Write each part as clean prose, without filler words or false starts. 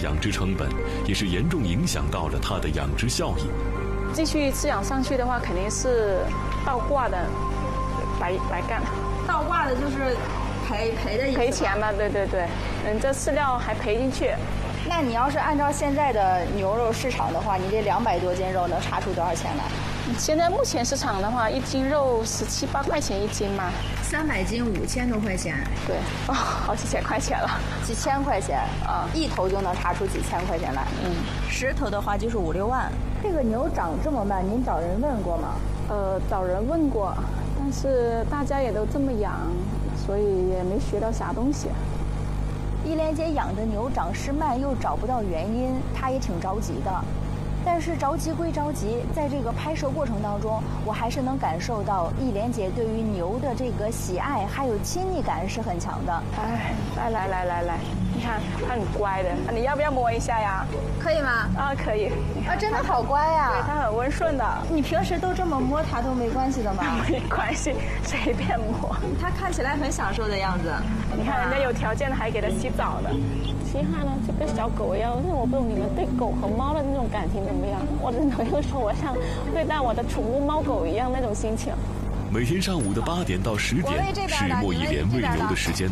养殖成本，也是严重影响到了它的养殖效益。 继续饲养上去的话，肯定是倒挂的，白干。 倒挂的就是赔的意思， 赔钱嘛，对，这饲料还赔进去。 那你要是按照现在的牛肉市场的话，你这200多斤肉能查出多少钱来？ 现在目前市场的话，1斤肉17、18块钱1斤嘛 ，300斤5000多块钱。 对，好几千块钱了， 几千块钱啊，一头就能查出几千块钱来。10头的话就是5、6万。这个牛长这么慢，您找人问过吗？ 找人问过，但是大家也都这么养，所以也没学到啥东西。 一莲姐养的牛长势慢，又找不到原因，她也挺着急的。但是着急归着急，在这个拍摄过程当中，我还是能感受到一莲姐对于牛的这个喜爱还有亲昵感是很强的。 来，你看它很乖的，你要不要摸一下呀？ 可以吗？ 啊，可以。 啊，真的好乖呀！ 对，它很温顺的。 你平时都这么摸它都没关系的吗？ 没关系，随便摸。 它看起来很享受的样子。 你看人家有条件的还给它洗澡的。其他呢就跟小狗一样，但我不懂你们对狗和猫的那种感情怎么样？我只能够说我像对待我的宠物猫狗一样那种心情。 每天上午的8点到10点是莫一莲喂牛的时间。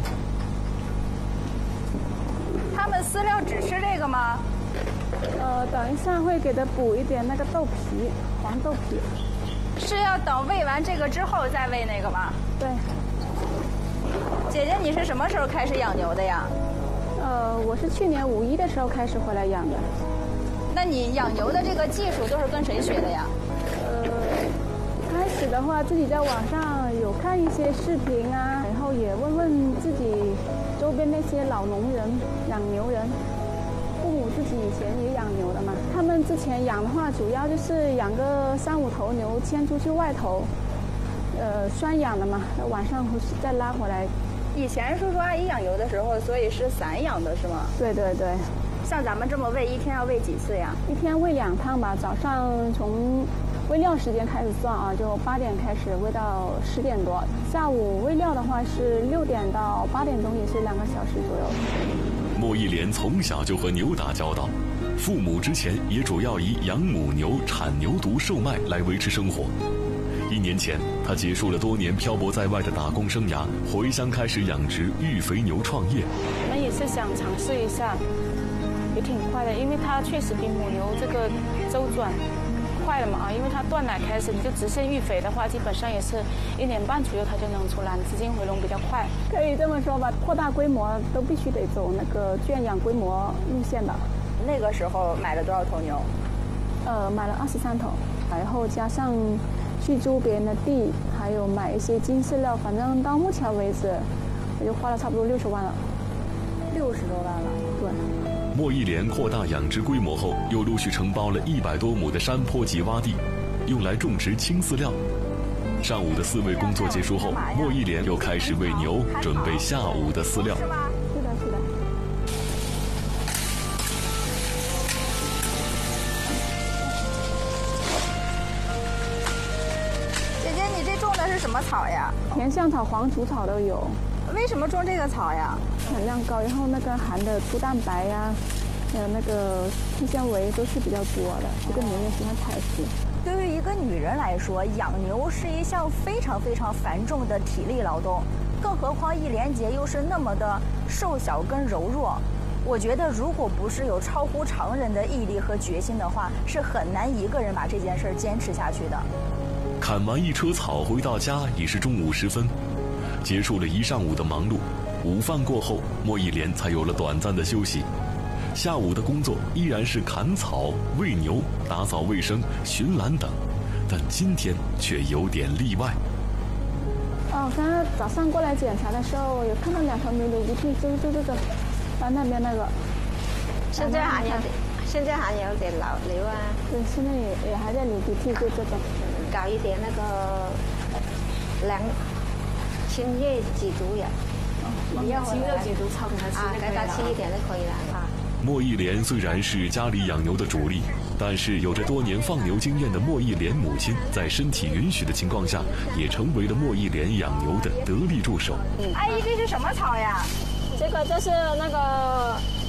他们饲料只吃这个吗？ 等一下会给它补一点那个豆皮，黄豆皮。 是要等喂完这个之后再喂那个吗？ 对。 姐姐，你是什么时候开始养牛的呀？ 我是去年5·1的时候开始回来养的。 那你养牛的这个技术都是跟谁学的呀？ 开始的话自己在网上有看一些视频啊，然后也问问自己周边那些老农人、养牛人。父母自己以前也养牛的嘛，他们之前养的话，主要就是养个3、5头牛牵出去外头，拴养的嘛，晚上再拉回来。 以前叔叔阿姨养牛的时候，所以是散养的是吗？ 对。 像咱们这么喂，一天要喂几次呀？ 一天喂2趟吧，早上从喂料时间开始算啊，就8点开始喂到10点多。下午喂料的话是6点到8点钟，也是2个小时左右。 莫一莲从小就和牛打交道，父母之前也主要以养母牛、产牛犊售卖来维持生活。1年前，他结束了多年漂泊在外的打工生涯，回乡开始养殖育肥牛创业。 我们也是想尝试一下，也挺快的，因为它确实比母牛这个周转快了嘛，因为它断奶开始，你就直线育肥的话，基本上也是1年半左右它就能出栏，资金回笼比较快。可以这么说吧，扩大规模都必须得走那个圈养规模路线的。 那个时候买了多少头牛？ 买了23头，然后加上去租别人的地，还有买一些精饲料，反正到目前为止，我就花了差不多60万了。 60多万了。 对。 莫一莲扩大养殖规模后，又陆续承包了100多亩的山坡及洼地，用来种植轻饲料。上午的饲喂工作结束后，莫一莲又开始喂牛，准备下午的饲料。 是的。 姐姐，你这种的是什么草呀？ 甜香草、黄鼠草都有。 为什么种这个草呀？ 产量高，然后那个含的粗蛋白呀，还有那个粗纤维都是比较多的，这个牛也喜欢采食。 对于一个女人来说，养牛是一项非常非常繁重的体力劳动，更何况一莲姐又是那么的瘦小跟柔弱。我觉得如果不是有超乎常人的毅力和决心的话，是很难一个人把这件事坚持下去的。 砍完一车草回到家已是中午时分，结束了一上午的忙碌。午饭过后，莫一莲才有了短暂的休息。下午的工作依然是砍草、喂牛、打扫卫生、巡栏等，但今天却有点例外。 刚刚早上过来检查的时候，有看到2头牛流鼻涕，就这个，那边那个。 现在还有点老流啊。 对，现在也还在流鼻涕，就这种。 搞一点那个清热解毒药。 清热解毒草给它吃， 给它吃一点就可以了啊。 莫一莲虽然是家里养牛的主力，但是有着多年放牛经验的莫一莲母亲，在身体允许的情况下，也成为了莫一莲养牛的得力助手。 阿姨，这是什么草呀？ 这个就是那个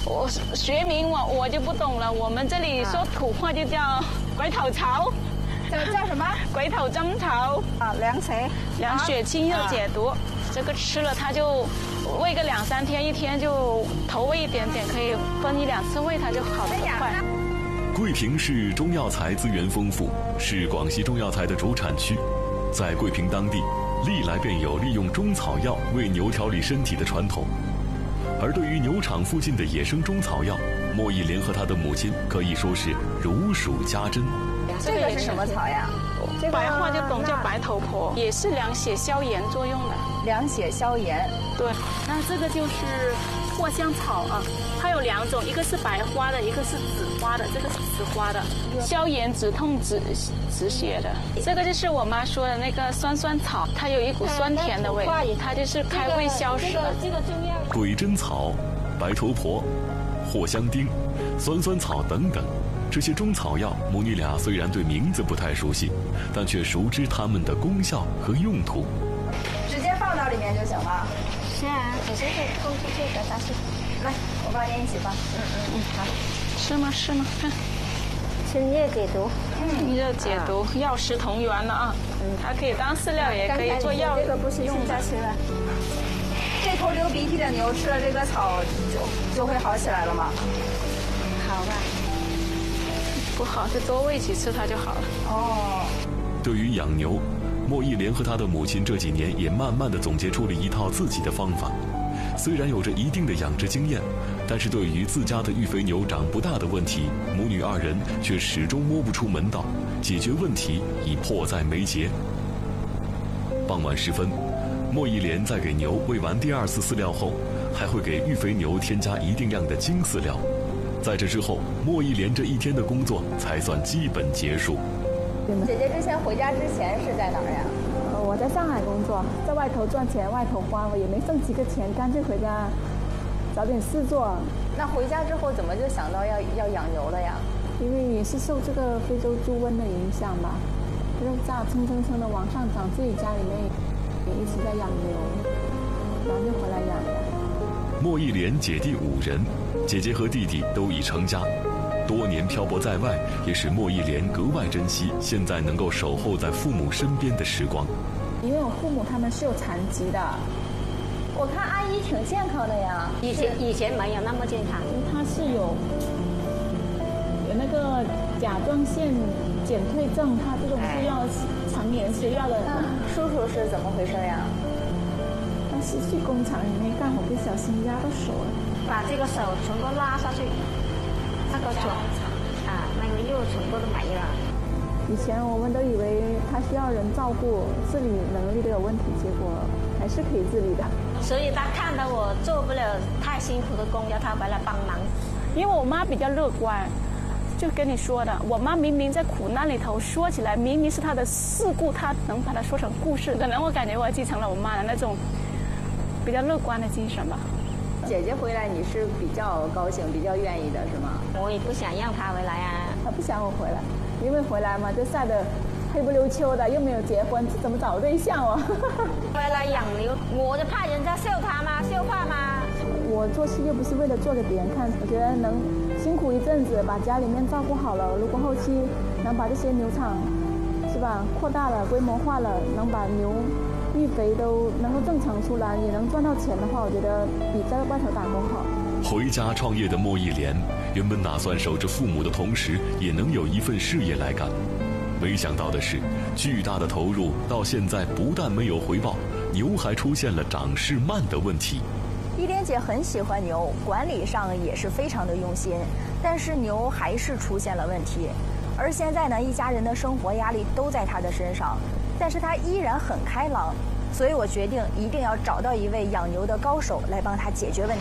我学名我就不懂了，我们这里说土话就叫鬼头草。 这个叫什么？ 鬼头针草啊，凉血清热解毒。这个吃了它就喂个2-3天，一天就头喂一点点，可以分1-2次喂，它就好得很快。 桂平市中药材资源丰富，是广西中药材的主产区。在桂平当地，历来便有利用中草药为牛调理身体的传统。而对于牛场附近的野生中草药，莫一莲和她的母亲可以说是如数家珍。 这个是什么草呀？ 白话就懂叫白头婆，也是凉血消炎作用的。 凉血消炎。 对，那这个就是藿香草啊，它有2种，一个是白花的，一个是紫花的，这个是紫花的，消炎止痛止血的。这个就是我妈说的那个酸草，它有一股酸甜的味，它就是开胃消食的。这个重要。 鬼针草、白头婆、藿香丁、酸草等等。这些中草药，母女俩虽然对名字不太熟悉，但却熟知它们的功效和用途。 直接放到里面就行了。 是啊，只是可以空出去的，但是， 来，我帮您一起放。 好。是吗？看， 清热解毒。 热解毒，药食同源了啊。它可以当饲料，也可以做药。 这个不是用的。吃了。 这头流鼻涕的牛吃了这个草就会好起来了吗？ 好吧。 不好，就多喂几次它就好了。 哦。 对于养牛，莫一莲和她的母亲这几年也慢慢地总结出了一套自己的方法。虽然有着一定的养殖经验，但是对于自家的育肥牛长不大的问题，母女2人却始终摸不出门道，解决问题已迫在眉睫。傍晚时分，莫一莲在给牛喂完第2次饲料后，还会给育肥牛添加一定量的精饲料。在这之后，莫一莲这一天的工作才算基本结束。 姐姐之前回家之前是在哪儿呀？ 我在上海工作，在外头赚钱，外头花，我也没剩几个钱，干脆回家找点事做。 那回家之后怎么就想到要养牛了呀？ 因为也是受这个非洲猪瘟的影响吧，肉价蹭的往上涨，自己家里面也一直在养牛，然后就回来养了。 莫一莲姐弟5人，姐姐和弟弟都已成家，多年漂泊在外，也使莫一莲格外珍惜现在能够守候在父母身边的时光。 因为我父母他们是有残疾的， 我看阿姨挺健康的呀。 以前没有那么健康， 他是有那个甲状腺减退症，他这种是要常年吃药的。 叔叔是怎么回事呀？ 他是去工厂里面干活，不小心压到手了， 把这个手全部拉下去，那个手那个肉全部都没了。 以前我们都以为他需要人照顾，自理能力都有问题，结果还是可以自理的。 所以他看到我做不了太辛苦的工，要他回来帮忙。 因为我妈比较乐观，就跟你说的，我妈明明在苦难里头，说起来明明是她的事故，她能把它说成故事。可能我感觉我继承了我妈的那种比较乐观的精神吧。 姐姐回来你是比较高兴、比较愿意的是吗？ 我也不想让她回来啊。 她不想我回来，因为回来嘛就晒得黑不溜秋的，又没有结婚，怎么找对象哦？ 回来养牛，我就怕人家笑他吗？笑话吗？ 我做事又不是为了做给别人看，我觉得能辛苦一阵子，把家里面照顾好了，如果后期能把这些牛场是吧扩大了、规模化了，能把牛育肥都能够正常出来，也能赚到钱的话，我觉得比在外头打工好。 回家创业的莫一莲，原本打算守着父母的同时，也能有一份事业来干。没想到的是，巨大的投入到现在不但没有回报，牛还出现了长势慢的问题。 一莲姐很喜欢牛，管理上也是非常的用心，但是牛还是出现了问题。而现在呢，一家人的生活压力都在她的身上，但是她依然很开朗，所以我决定一定要找到一位养牛的高手来帮她解决问题。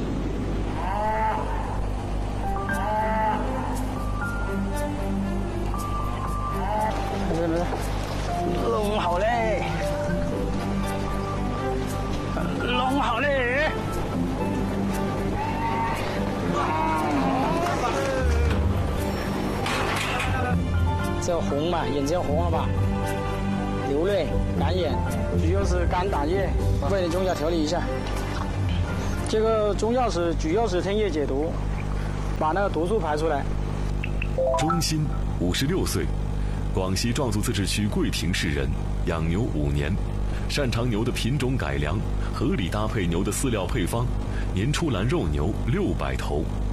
弄好嘞，弄好嘞。这红嘛，眼睛红了吧？流泪、干眼，主要是肝胆液，为了中药调理一下。 这个中药是主要是填液解毒，把那个毒素排出来。 钟鑫，56岁，广西壮族自治区桂平市人，养牛5年，擅长牛的品种改良，合理搭配牛的饲料配方，年出栏肉牛600头。